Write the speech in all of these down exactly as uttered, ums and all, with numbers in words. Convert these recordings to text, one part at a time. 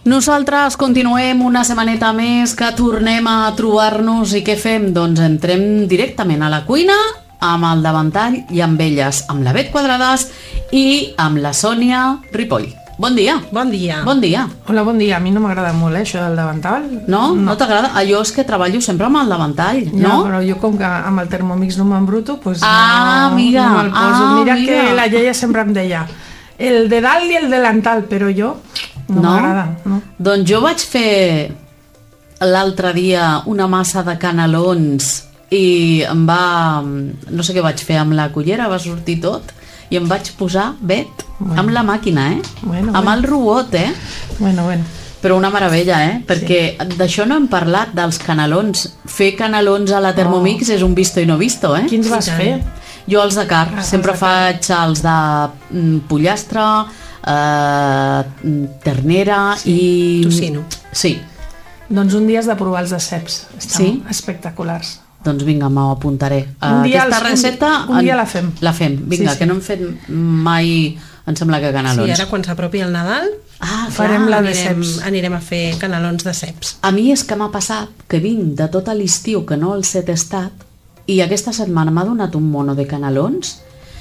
Nosaltres continuem una setmaneta més que tornem a trobar-nos i què fem? Doncs entrem directament a la cuina amb el davantall i amb elles, amb la Bet Quadrades i amb la Sònia Ripoll. Bon dia. Bon dia. Bon dia. Hola, bon dia. A mi no m'agrada molt, eh, això del davantall. No? No, no t'agrada? Ah, jo és que treballo sempre amb el davantall, no? No, però jo com que amb el Thermomix no m'embruto, doncs ah, no, amiga. no me'l poso. Ah, Mira amiga. que la iaia sempre em deia el de dalt i el delantal, però jo no, no? m'agrada. No? Doncs jo vaig fer l'altre dia una massa de canelons i em va... no sé què vaig fer amb la cullera, va sortir tot i em vaig posar Bet bueno. amb la màquina, eh? Bueno, amb bueno. el robot, eh? Bueno, bueno. Però una meravella, eh? Perquè sí. d'això no hem parlat, dels canelons. Fer canelons a la Thermomix oh. és un visto i no visto, eh? Quins vas fer? Jo els de carn, ah, sempre els de faig carn. Els de mm, pollastre, eh, ternera sí. i... tocino. Sí. Doncs un dia has de provar els de ceps. Estan sí? espectaculars. Doncs vinga, m'ho apuntaré. Un dia Aquesta els, recepta... Un, un dia la fem. La fem, vinga, sí, sí. que no hem fet mai, em sembla que canelons. Sí, ara quan s'apropi el Nadal ah, farem la de anirem, ceps. anirem a fer canelons de ceps. A mi és que m'ha passat que vinc de tot l'estiu que no els he tastat i aquesta setmana m'ha donat un mono de canelons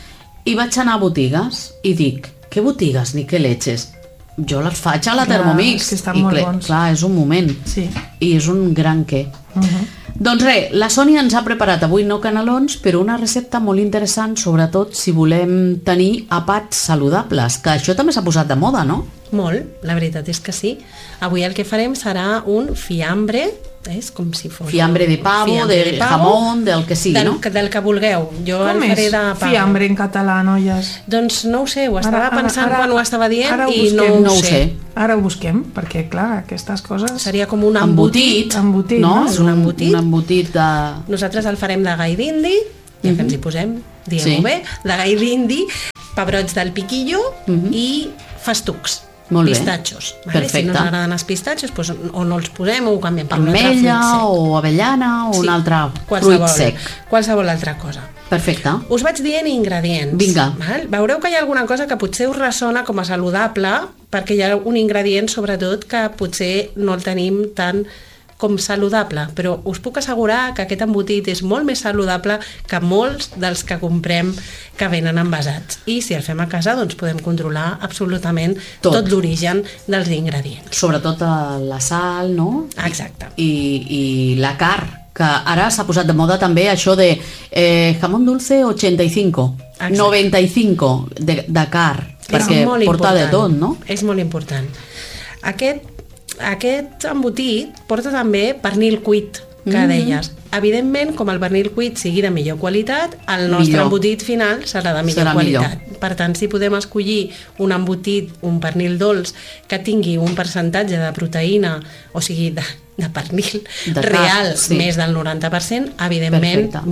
i vaig anar a botigues i dic, què botigues ni què leches? Jo les faig a la clar, Thermomix. És que estan I molt clar, bons. Clar, és un moment. Sí. I és un gran què. Uh-huh. Doncs res, la Sònia ens ha preparat avui no canelons, però una recepta molt interessant, sobretot si volem tenir àpats saludables, que això també s'ha posat de moda, no? Molt, la veritat és que sí. Avui el que farem serà un fiambre, és com si fos... Fiambre de pavo, fiambre de, de pavo, jamón, del que sigui, del, no? Del que vulgueu. Jo com el faré és de pavo. Fiambre en català, noies? Doncs no ho sé, ho estava ara, pensant ara, quan ho estava dient ho i busquem, no ho, no ho sé. sé. Ara ho busquem, perquè clar, aquestes coses... Seria com un embotit. Embotit, embotit no? no? És un embotit. Un embotit de... Nosaltres el farem de gai d'indi, ja que ens hi posem, diguem-ho sí. bé, de gai d'indi, pebrots del piquillo uh-huh. i festucs. Molt pistatxos. Vale? Si no ens agraden els pistatxos, doncs, o no els posem o ho canviem per un altre fruit Ametlla sec. o avellana o sí, un altre qualsevol, fruit sec. Qualsevol altra cosa. Perfecte. Us vaig dient ingredients. Vinga. Val? Veureu que hi ha alguna cosa que potser us ressona com a saludable, perquè hi ha un ingredient, sobretot, que potser no el tenim tan com saludable, però us puc assegurar que aquest embotit és molt més saludable que molts dels que comprem que venen envasats. I si el fem a casa, doncs podem controlar absolutament tot, tot l'origen dels ingredients. Sobretot la sal, no? Exacte. I, i la carn, que ara s'ha posat de moda també això de eh, jamón dulce ochenta y cinco, exacte. noventa y cinco de, de carn, perquè porta de tot, no? És molt important. Aquest Aquest embotit porta també pernil cuit, que mm-hmm. deies. Evidentment, com el pernil cuit sigui de millor qualitat, el nostre millor. embotit final serà de millor serà qualitat. Millor. Per tant, si podem escollir un embotit, un pernil dolç, que tingui un percentatge de proteïna, o sigui, de, de pernil de real, cas, sí. més del noranta per cent, evidentment, perfecte.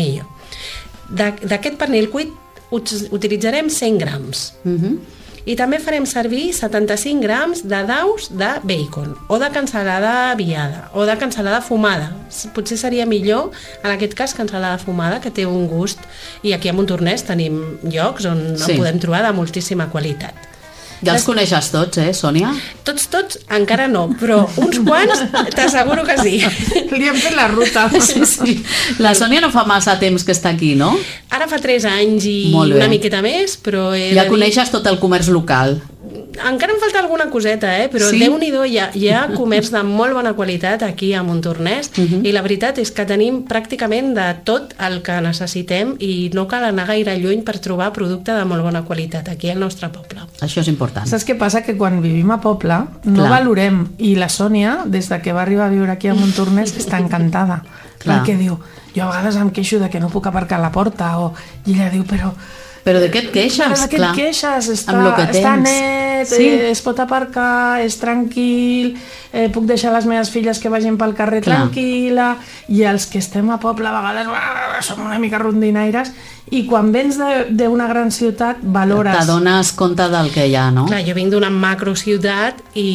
Millor. D'aquest pernil cuit utilitzarem cent grams. Mhm. I també farem servir setanta-cinc grams de daus de bacon, o de cansalada viada, o de cansalada fumada. Potser seria millor, en aquest cas, cansalada fumada, que té un gust, i aquí a Montornès tenim llocs on sí. en podem trobar de moltíssima qualitat. Ja els coneixes tots, eh, Sònia? Tots, tots, encara no, però uns quants t'asseguro que sí. Li hem fet la ruta. Sí, sí. La Sònia no fa massa temps que està aquí, no? Ara fa tres anys i una miqueta més, però... Ja coneixes tot el comerç local. Encara em falta alguna coseta, eh? Però sí? Déu-n'hi-do, hi ha, hi ha comerç de molt bona qualitat aquí a Montornès uh-huh. i la veritat és que tenim pràcticament de tot el que necessitem i no cal anar gaire lluny per trobar producte de molt bona qualitat aquí al nostre poble. Això és important. Saps què passa? Que quan vivim a poble no Clar. valorem, i la Sònia, des de que va arribar a viure aquí a Montornès, està encantada. Clar. Perquè diu, jo a vegades em queixo de que no puc aparcar a la porta, o... i ella diu, però... Però de què et queixes? Però de què et queixes? Està, que està net, sí. eh, es pot aparcar, és tranquil, eh, puc deixar les meves filles que vagin pel carrer Clar. tranquil·la, i els que estem a poble a vegades uah, som una mica rondinaires, i quan vens d'una gran ciutat valores... T'adones compte del que hi ha, no? Clar, jo vinc d'una macrociutat i,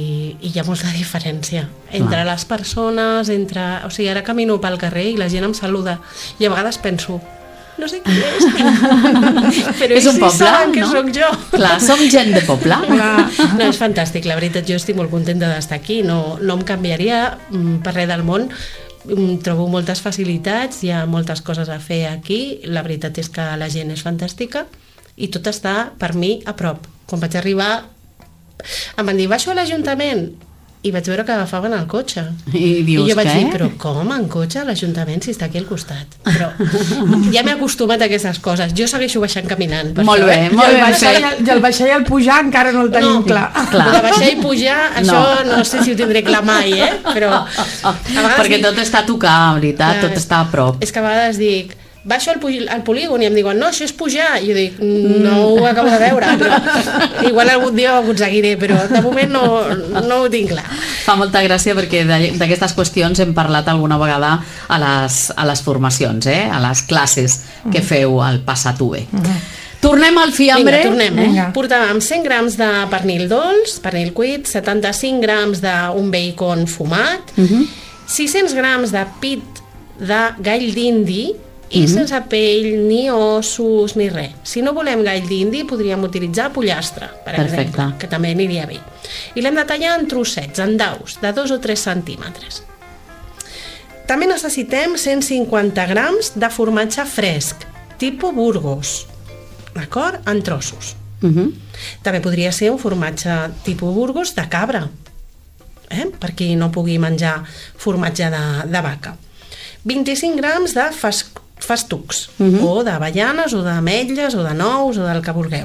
i hi ha molta diferència entre Clar. les persones, entre... O sigui, ara camino pel carrer i la gent em saluda, i a vegades penso... no sé qui és. Però és un sí poble, saben que no? sóc jo. Clar, som gent de poble. No, és fantàstic, la veritat, jo estic molt contenta d'estar aquí, no, no em canviaria per res del món. Trobo moltes facilitats, hi ha moltes coses a fer aquí, la veritat és que la gent és fantàstica i tot està, per mi, a prop. Quan vaig arribar, em van dir, baixo a l'Ajuntament, i vaig veure que agafaven el cotxe. I dius, I jo vaig què? dir, però com en cotxe a l'Ajuntament si està aquí al costat? Però ja m'he acostumat a aquestes coses. Jo segueixo baixant caminant. Per Molt això, bé, eh? molt I el ben baixar fet. i el, i el baixar i el pujar encara no el tenim No, clar. clar. De baixar i pujar, això No. no, sé si ho tindré clar mai, eh? Però a vegades Perquè dic- tot està a tocar, en veritat, Clar, tot està a prop. És que a vegades dic, baixo al, pu- al polígon i em diuen, no, això és pujar. I jo dic, no ho acabo de veure. Però igual algun dia ho aconseguiré, però de moment no, no ho tinc clar. Fa molta gràcia perquè de- d'aquestes qüestions hem parlat alguna vegada a les, a les formacions, eh? A les classes que feu al Passa-t'ho bé. Tornem al fiambre. Vinga, tornem. Eh? Vinga. Portàvem cent grams de pernil dolç, pernil cuit, setanta-cinc grams d'un bacon fumat, sis-cents grams de pit de gall d'indi i sense pell, ni ossos, ni res. Si no volem gall d'indi, podríem utilitzar pollastre, per Perfecte. exemple, que també aniria bé. I l'hem de tallar en trossets, en daus, de dos o tres centímetres. També necessitem cent cinquanta grams de formatge fresc, tipus Burgos, d'acord? En trossos. Mhm. També podria ser un formatge tipus Burgos de cabra, eh? Per qui no pugui menjar formatge de, de vaca. vint-i-cinc grams de fas, festucs, o d'avellanes, o d'ametlles, o de nous, o del que vulgueu.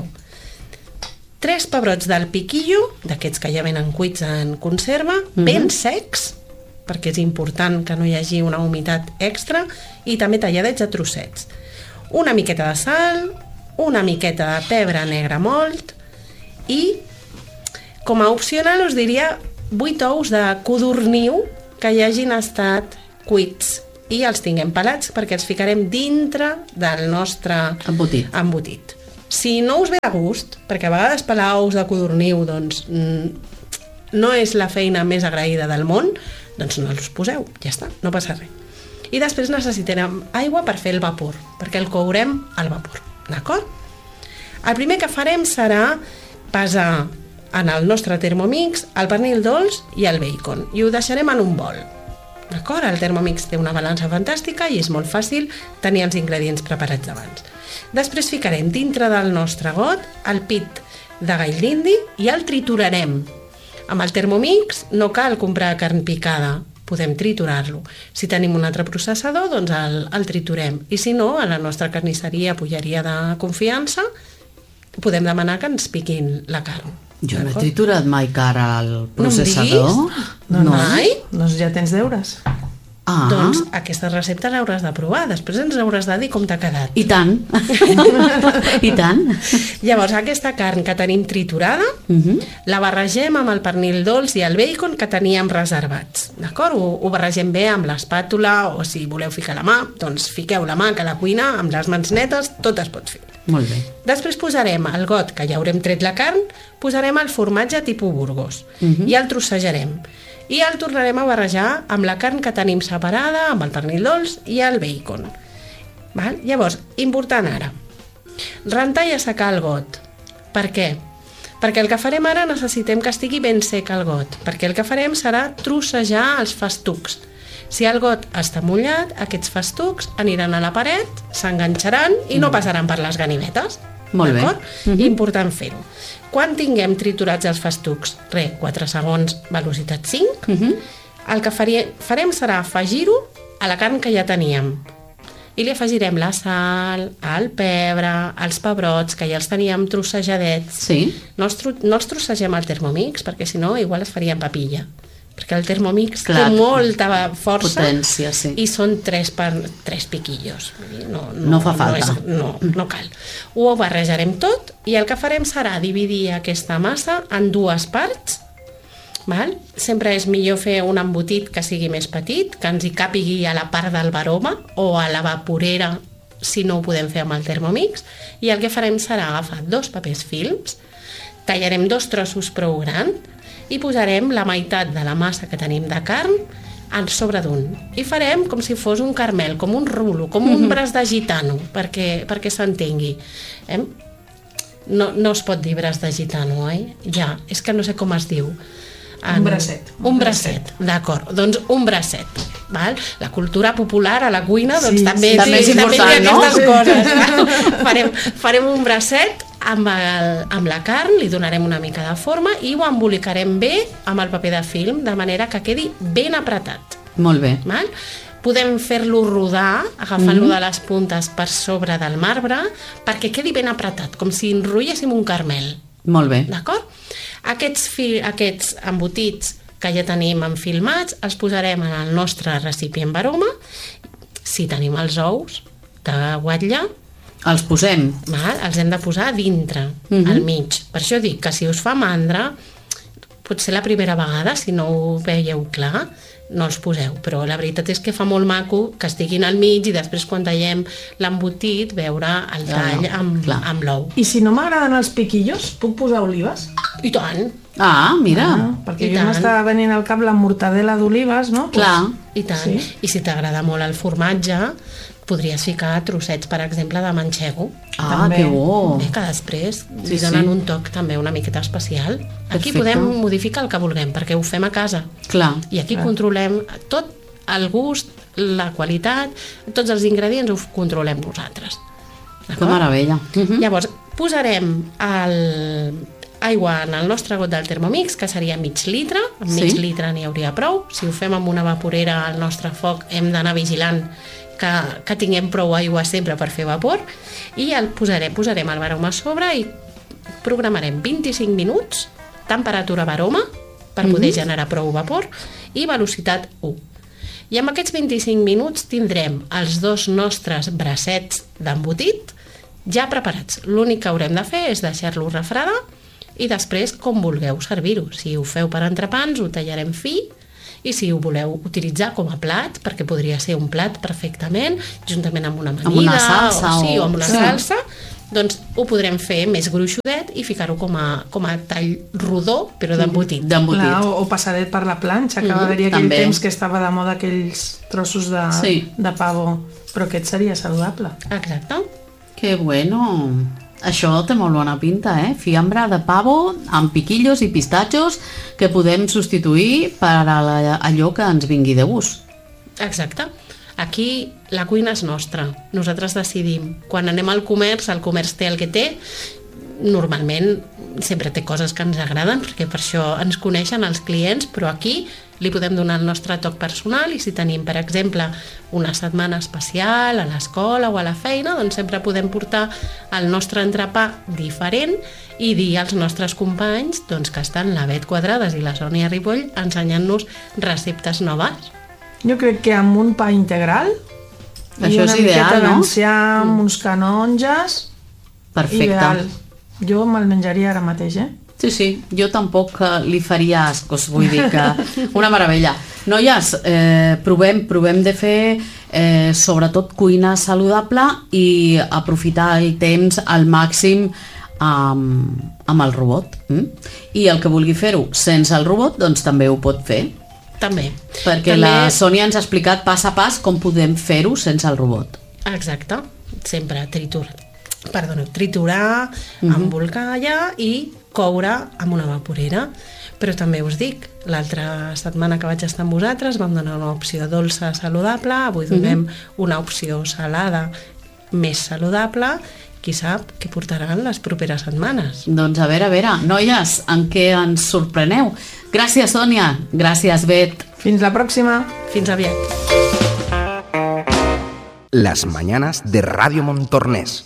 Tres pebrots del piquillo, d'aquests que ja venen cuits en conserva, ben secs, perquè és important que no hi hagi una humitat extra, i també talladets a trossets. Una miqueta de sal, una miqueta de pebre negre mòlt i, com a opcional, us diria vuit ous de codorniu que hi hagin estat cuits i els tinguem pelats perquè els ficarem dintre del nostre Embotit. embotit. Si no us ve de gust, perquè a vegades pelar ous de codorniu doncs, mm, no és la feina més agraïda del món, doncs no els poseu, ja està, no passa res. I després necessitarem aigua per fer el vapor, perquè el courem al vapor, d'acord? El primer que farem serà pesar en el nostre Thermomix el pernil dolç i el bacon, i ho deixarem en un bol. D'acord? El Thermomix té una balança fantàstica i és molt fàcil tenir els ingredients preparats abans. Després ficarem dintre del nostre got el pit de gall d'indi i el triturarem. Amb el Thermomix no cal comprar carn picada, podem triturar-lo. Si tenim un altre processador, doncs el, el triturem. I si no, a la nostra carnisseria, polleria de confiança, podem demanar que ens piquin la carn. Jo no he D'acord? triturat mai cara al No em processador. diguis? No. Mai? Doncs ja tens deures. Ah, Doncs aquesta recepta l'hauràs de provar, després ens hauràs de dir com t'ha quedat. i tant. I tant. Llavors, aquesta carn que tenim triturada, Mhm. la barregem amb el pernil dolç i el bacon que teníem reservats, d'acord? Ho, ho barregem bé amb l'espàtula, o si voleu ficar la mà, doncs fiqueu la mà, que a la cuina, amb les mans netes, tot es pot fer. Molt bé. Després posarem al got, que ja haurem tret la carn, posarem el formatge tipus Burgos i el trossejarem. I el tornarem a barrejar amb la carn que tenim separada, amb el pernil dolç i el bacon. Val? Llavors, important ara, rentar i assecar el got. Per què? Perquè el que farem ara necessitem que estigui ben sec el got, perquè el que farem serà trossejar els festucs. Si el got està mullat, aquests festucs aniran a la paret, s'enganxaran i no passaran per les ganivetes. Molt bé. D'acord? Mhm. Important fer-ho. Quan tinguem triturats els festucs, re, quatre segons, velocitat cinc, Mhm. el que faria, farem serà afegir-ho a la carn que ja teníem. I li afegirem la sal, el pebre, els pebrots, que ja els teníem trossejadets. Sí. No els, tro no els trossegem al Thermomix, perquè si no igual es faria en papilla. Perquè el Thermomix Clar, té molta força potència, sí. i són tres, per, tres piquillos. Vull dir, No, no, No fa falta. No, és, no, no cal. Ho barrejarem tot i el que farem serà dividir aquesta massa en dues parts. Val? Sempre és millor fer un embotit que sigui més petit, que ens hi càpigui a la part del baroma o a la vaporera si no ho podem fer amb el Thermomix, i el que farem serà agafar dos papers films, tallarem dos trossos prou grans i posarem la meitat de la massa que tenim de carn en sobre d'un. I farem com si fos un caramel, com un rulo, com un braç de gitano, perquè, perquè s'entengui. Eh? No, no es pot dir braç de gitano, oi? Ja, és que no sé com es diu. En... Un bracet. Un bracet, d'acord. Doncs un bracet. Val? La cultura popular a la cuina doncs, sí, també, sí, també és important, també no? aquestes coses. farem, farem un bracet amb, el, amb la carn, li donarem una mica de forma i ho embolicarem bé amb el paper de film, de manera que quedi ben apretat. Molt bé. Val? Podem fer-lo rodar, agafant-lo mm-hmm. de les puntes per sobre del marbre, perquè quedi ben apretat, com si enrotlléssim un caramel. Molt bé. D'acord? Aquests, fi, aquests embotits que ja tenim enfilmats els posarem en el nostre recipient baroma. Si tenim els ous de guatlla, els posem. Val? Els hem de posar dintre, mm-hmm. al mig. Per això dic que si us fa mandra, potser la primera vegada, si no ho veieu clar, no els poseu, però la veritat és que fa molt maco que estiguin al mig i després quan tallem l'embotit veure el tall no, amb, amb l'ou. I si no m'agraden els piquillos, puc posar olives? I tant! Ah, mira! Ah, perquè I jo m'estava venint al cap la mortadela d'olives, no? Clar. Pues, I tant. Sí. I si t'agrada molt el formatge, podries ficar trossets, per exemple, de manxego. Ah, també. Que bo! Eh, que després sí, li donen sí. un toc també una miqueta especial. Aquí Perfecte. podem modificar el que vulguem, perquè ho fem a casa. Clar. I aquí Clar. controlem tot el gust, la qualitat, tots els ingredients ho controlem nosaltres. Que meravella. Uh-huh. Llavors, posarem el... aigua en el nostre got del Thermomix, que seria mig litre, amb mig Sí. litre n'hi hauria prou. Si ho fem amb una vaporera al nostre foc hem d'anar vigilant que, que tinguem prou aigua sempre per fer vapor, i el posarem, posarem el baroma a sobre i programarem vint-i-cinc minuts, temperatura baroma, per poder mm-hmm. generar prou vapor, i velocitat u. I amb aquests vint-i-cinc minuts tindrem els dos nostres bracets d'embotit ja preparats. L'únic que haurem de fer és deixar-lo refredar i després com vulgueu servir-ho. Si ho feu per entrepans, ho tallarem fi, i si ho voleu utilitzar com a plat, perquè podria ser un plat perfectament, juntament amb una amanida, amb una salsa, o, sí, o amb una sí. salsa, doncs ho podrem fer més gruixudet i ficar-ho com a, com a tall rodó, però d'embotit. D'embotit. Clar, o, o passadet per la planxa, que mm-hmm. va haver-hi aquell També. temps que estava de moda aquells trossos de, Sí. de pavo, però aquest seria saludable. Exacte. Que bueno! Això té molt bona pinta, eh? Fiambre de pavo amb piquillos i pistatxos que podem substituir per a la, allò que ens vingui de gust. Exacte. Aquí la cuina és nostra. Nosaltres decidim. Quan anem al comerç, el comerç té el que té. Normalment sempre té coses que ens agraden, perquè per això ens coneixen els clients, però aquí li podem donar el nostre toc personal, i si tenim, per exemple, una setmana especial a l'escola o a la feina, doncs sempre podem portar el nostre entrepà diferent i dir als nostres companys doncs, que estan la Bet Quadrades i la Sònia Ripoll ensenyant-nos receptes noves. Jo crec que amb un pa integral Això i una és ideal, miqueta no? d'enciam, mm. uns canonges, Perfecte. ideal. Jo me'l menjaria ara mateix, eh? Sí, sí, jo tampoc li faria ascos, vull dir que una meravella. Noies, eh, provem, provem de fer eh, sobretot cuina saludable i aprofitar el temps al màxim amb, amb el robot. Mm? I el que vulgui fer-ho sense el robot, doncs també ho pot fer. També. Perquè També... la Sònia ens ha explicat pas a pas com podem fer-ho sense el robot. Exacte. Sempre tritur... Perdona, triturar, Mhm. embolcallar i coure amb una vaporera. Però també us dic, l'altra setmana que vaig estar amb vosaltres vam donar una opció dolça saludable, avui donem una opció salada més saludable. Qui sap què portaran les properes setmanes. Doncs a veure, a veure, noies, en què ens sorpreneu? Gràcies, Sònia. Gràcies, Bet. Fins la pròxima. Fins aviat. Las mañanas de Radio Montornès.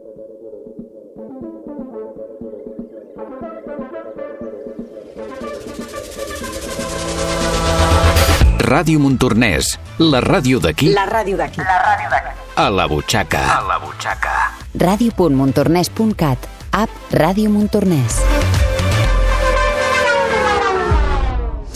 Ràdio Montornès, la ràdio d'aquí. La ràdio d'aquí. La ràdio d'aquí. A la butxaca. A la butxaca. ràdio punt montornès punt cat. App Ràdio Montornès.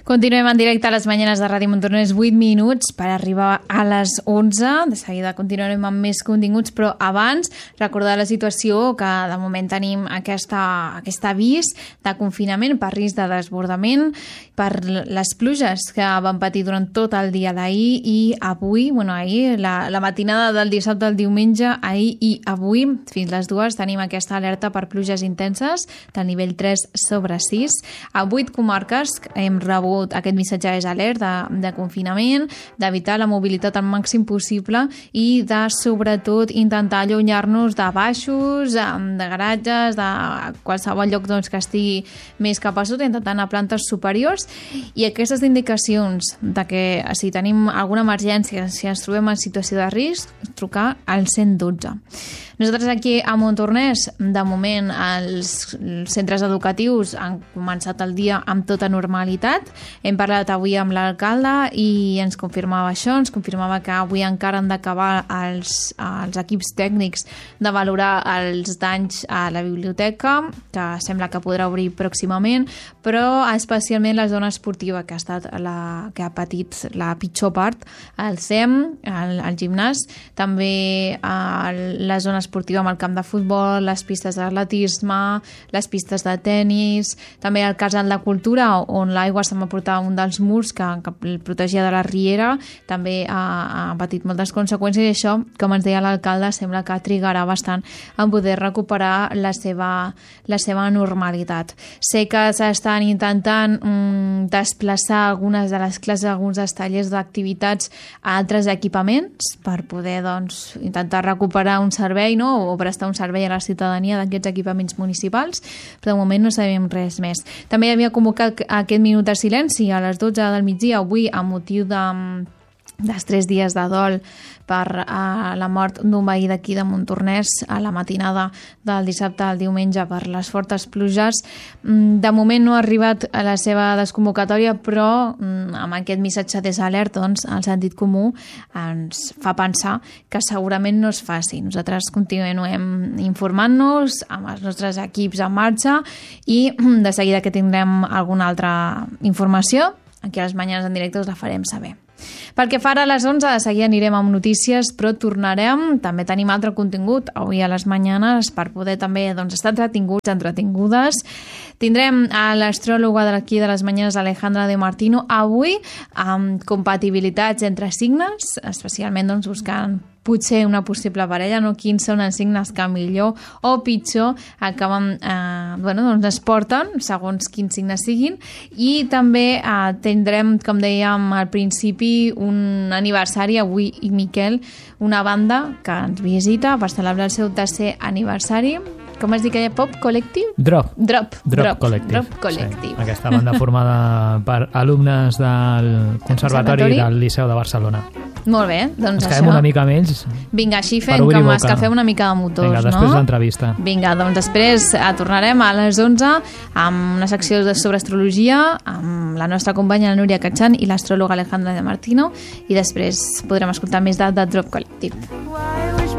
Continuem en directe a les mañanes de Ràdio Montornès, vuit minuts per arribar a les onze. De seguida continuarem amb més continguts, però abans recordar la situació que de moment tenim aquesta, aquest avís de confinament per risc de desbordament per les pluges que van patir durant tot el dia d'ahir i avui, bueno, ahir, la, la matinada del dissabte al diumenge, ahir i avui, fins les dues, tenim aquesta alerta per pluges intenses del nivell tres sobre sis. A vuit comarques hem rebut aquest missatge és alert de, de confinament, d'evitar la mobilitat al màxim possible i de, sobretot, intentar allunyar-nos de baixos, de garatges, de qualsevol lloc doncs, que estigui més cap a sota, intentant a plantes superiors. I aquestes indicacions de que si tenim alguna emergència, si ens trobem en situació de risc, trucar al cent dotze. Nosaltres aquí a Montornès, de moment, els centres educatius han començat el dia amb tota normalitat. Hem parlat avui amb l'alcalde i ens confirmava això, ens confirmava que avui encara han d'acabar els, els equips tècnics de valorar els danys a la biblioteca, que sembla que podrà obrir pròximament, però especialment la zona esportiva, que ha estat la que ha patit la pitjor part, el C E M, el, el gimnàs, també el, la zona esportiva amb el camp de futbol, les pistes d'atletisme, les pistes de tennis, també el casal de cultura, on l'aigua se'n va portar un dels murs que, que el protegia de la riera, també ha, ha patit moltes conseqüències i això, com ens deia l'alcalde, sembla que trigarà bastant en poder recuperar la seva, la seva normalitat. Sé que s'estan intentant mm, desplaçar algunes de les classes, alguns dels tallers d'activitats a altres equipaments per poder doncs, intentar recuperar un servei, no? O prestar un servei a la ciutadania d'aquests equipaments municipals, però de moment no sabem res més. També havia convocat aquest minut de silenci a les dotze del migdia avui a motiu de, dels tres dies de dol per a la mort d'un veí d'aquí de Montornès a la matinada del dissabte al diumenge per les fortes pluges. De moment no ha arribat a la seva desconvocatòria, però amb aquest missatge des alert, doncs, el sentit comú ens fa pensar que segurament no es faci. Nosaltres continuem informant-nos amb els nostres equips en marxa i de seguida que tindrem alguna altra informació, aquí a les mañanes en directe us la farem saber. Pel que fa ara a les onze, de seguida anirem amb notícies, però tornarem, també tenim altre contingut avui a les mañanes per poder també doncs, estar entretinguts, entretingudes. Tindrem a l'astròloga d'aquí de les mañanes, Alejandra de Martino, avui amb compatibilitats entre signes, especialment doncs, buscant potser una possible parella, no? Quins són els signes que millor o pitjor acaben, eh, bueno, doncs es porten, segons quins signes siguin, i també eh, tindrem, com dèiem al principi, un aniversari avui i Miquel, una banda que ens visita per celebrar el seu tercer aniversari. Com es diu aquella pop col·lectiu? Drop. Drop. Drop, Drop Collective. Drop Collective. Sí. Aquesta banda formada per alumnes del Conservatori, Conservatori del Liceu de Barcelona. Molt bé, doncs ens això. quedem una mica amb ells. Vinga, així fem com escalfem una mica de motors, Vinga, després no? de l'entrevista. Vinga, doncs després tornarem a les onze amb una secció sobre astrologia amb la nostra companya la Núria Catxan i l'astròloga Alejandra de Martino i després podrem escoltar més de, de Drop Collective.